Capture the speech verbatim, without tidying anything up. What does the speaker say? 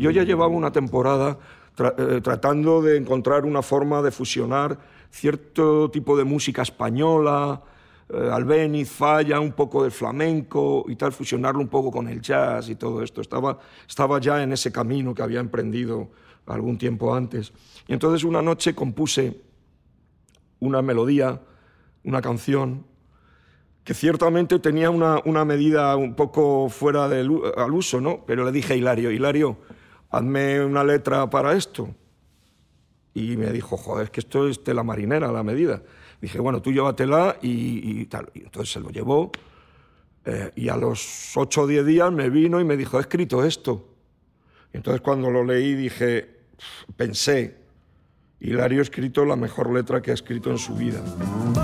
yo ya llevaba una temporada tra eh, tratando de encontrar una forma de fusionar cierto tipo de música española, eh, Albéniz, Falla, un poco de flamenco y tal, fusionarlo un poco con el jazz y todo esto. Estaba, estaba ya en ese camino que había emprendido algún tiempo antes. Y entonces una noche compuse una melodía, una canción, que ciertamente tenía una, una medida un poco fuera del al uso, ¿no? Pero le dije a Hilario, Hilario, hazme una letra para esto. Y me dijo, joder, es que esto es tela marinera, la medida. Dije, bueno, tú llévatela y, y tal. Y entonces se lo llevó, eh, y a los ocho o diez días me vino y me dijo, he escrito esto. Y entonces cuando lo leí dije, pensé, Hilario ha escrito la mejor letra que ha escrito en su vida.